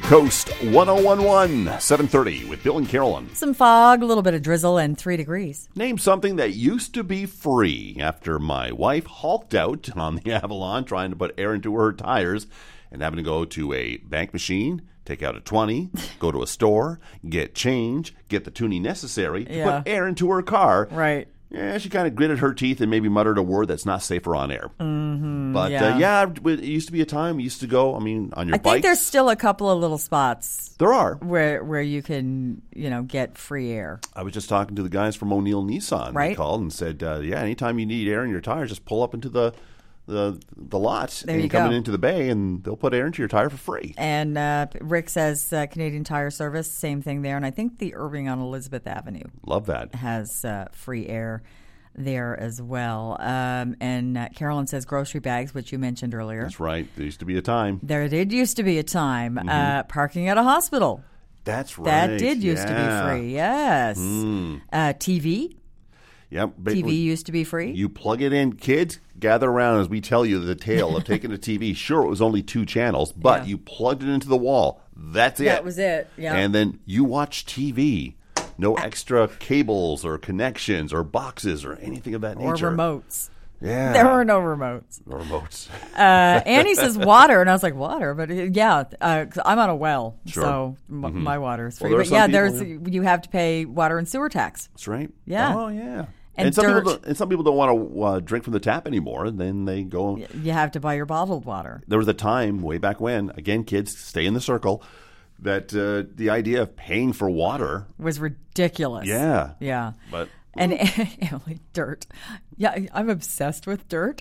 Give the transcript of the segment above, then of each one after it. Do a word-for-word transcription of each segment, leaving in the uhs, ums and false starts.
Coast one oh one one, seven thirty with Bill and Carolyn. Some fog, a little bit of drizzle, and three degrees. Name something that used to be free after my wife hulked out on the Avalon trying to put air into her tires and having to go to a bank machine, take out a twenty, go to a store, get change, get the tuning necessary to Yeah. put air into her car. Right. Yeah, she kind of gritted her teeth and maybe muttered a word that's not safer on air. Mm-hmm, but, yeah. Uh, yeah, it used to be a time we used to go, I mean, on your I bikes. think there's still a couple of little spots There are. where where you can, you know, get free air. I was just talking to the guys from O'Neill Nissan. Right. They called and said, uh, yeah, anytime you need air in your tires, just pull up into the the the lot There and you come go. into the bay, and they'll put air into your tire for free. And uh, Rick says uh, Canadian Tire Service, same thing there. And I think the Irving on Elizabeth Avenue Love that. has uh, free air there as well. Um, and uh, Carolyn says grocery bags, which you mentioned earlier. That's right. There used to be a time. There did used to be a time. Mm-hmm. Uh, parking at a hospital. That's right. That did used Yeah. to be free, yes. Mm. Uh, T V. Yep. T V used to be free. You plug it in, kids, gather around as we tell you the tale of taking a T V. Sure, it was only two channels, but Yeah. you plugged it into the wall. That's it. That was it, yeah. And then you watch T V. No extra cables or connections or boxes or anything of that Or nature. remotes. Yeah. There were no remotes. No remotes. Uh, Annie says water, and I was like, water? But uh, yeah, uh, 'cause I'm on a well, Sure. so m- my water is Well, free. there are but some yeah, people, there's you have to pay water and sewer tax. That's right. Yeah. Oh, yeah. And some dirt. people don't, and some people don't want to uh, drink from the tap anymore. And then they go. You have to buy your bottled water. There was a time way back when, again, kids, stay in the circle, that uh, the idea of paying for water. Was ridiculous. Yeah. Yeah. But And Emily, dirt. Yeah, I'm obsessed with dirt.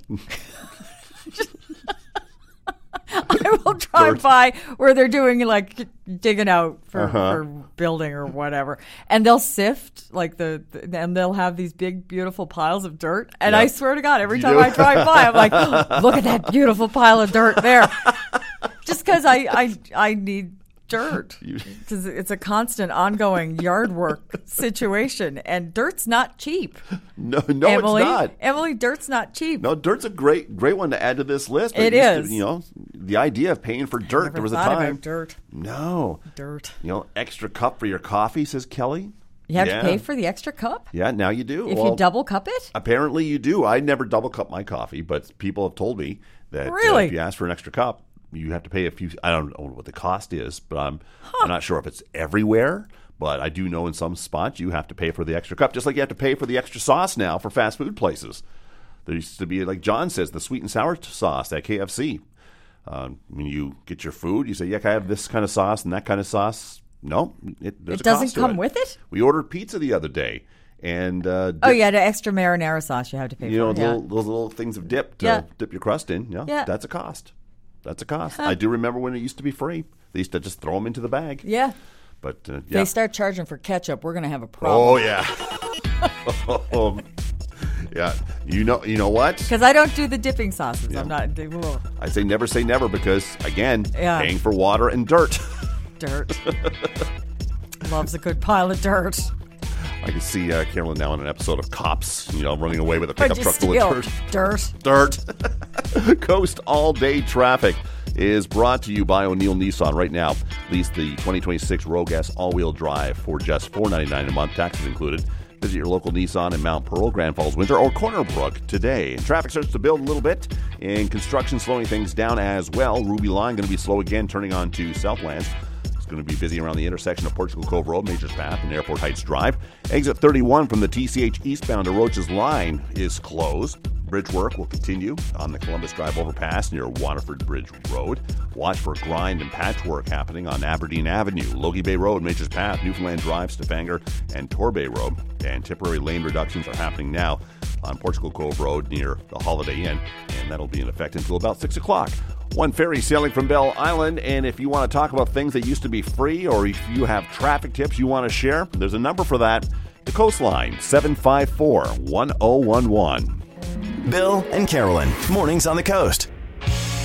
I will drive Dirt. by where they're doing like digging out for, Uh-huh. for building or whatever, and they'll sift like the, the and they'll have these big beautiful piles of dirt. And Yeah. I swear to God, every You time do? I drive by, I'm like, oh, look at that beautiful pile of dirt there. Just because I, I I need dirt because it's a constant ongoing yard work situation, and dirt's not cheap. no, no, Emily, it's not. Emily, dirt's not cheap. No, dirt's a great, great one to add to this list. It used is. To, you know, the idea of paying for dirt. Never There was a thought time. about dirt. No, Dirt. you know, extra cup for your coffee, says Kelly. You have Yeah. to pay for the extra cup Yeah, now you do. if Well, you double cup it. apparently you do. I never double cup my coffee, but people have told me that uh, Really? if you ask for an extra cup, you have to pay a few. I don't know what the cost is, but I'm I'm not sure if it's everywhere. But I do know in some spots you have to pay for the extra cup, just like you have to pay for the extra sauce now for fast food places. There used to be, like John says, the sweet and sour sauce at K F C. Um, when you get your food, you say, "Yeah, can I have this kind of sauce and that kind of sauce?" No, it, there's It a cost doesn't to come it. with it? We ordered pizza the other day, and uh, Oh dip- yeah, the extra marinara sauce you have to pay you know, for. Yeah. little, those little things of dip to Yeah. dip your crust in. Yeah, Yeah. that's a cost. That's a cost. I do remember when it used to be free. They used to just throw them into the bag. yeah. But uh, They yeah. start charging for ketchup, we're gonna have a problem. Oh yeah. um, yeah. You know. You know what? Because I don't do the dipping sauces. I'm not. Ugh, I say never say never because again, Yeah. paying for water and dirt. dirt. Loves a good pile of dirt. I can see uh, Carolyn now in an episode of Cops. You know, running away with a But pickup you truck full steal of dirt. dirt. Dirt. Coast All Day Traffic is brought to you by O'Neill Nissan. Right now, lease the twenty twenty-six Rogue S all-wheel drive for just four hundred ninety-nine dollars a month, taxes included. Visit your local Nissan in Mount Pearl, Grand Falls, Windsor, or Corner Brook today. Traffic starts to build a little bit, and construction slowing things down as well. Ruby Line going to be slow again, turning on to Southlands. It's going to be busy around the intersection of Portugal Cove Road, Majors Path, and Airport Heights Drive. Exit thirty-one from the T C H eastbound to Roaches Line is closed. Bridge work will continue on the Columbus Drive overpass near Waterford Bridge Road. Watch for grind and patchwork happening on Aberdeen Avenue, Logie Bay Road, Majors Path, Newfoundland Drive, Stavanger, and Torbay Road. And temporary lane reductions are happening now on Portugal Cove Road near the Holiday Inn, and that'll be in effect until about six o'clock. One ferry sailing from Bell Island, and if you want to talk about things that used to be free, or if you have traffic tips you want to share, there's a number for that. The Coastline, seven five four, one oh one one. Bill and Carolyn, mornings on the coast.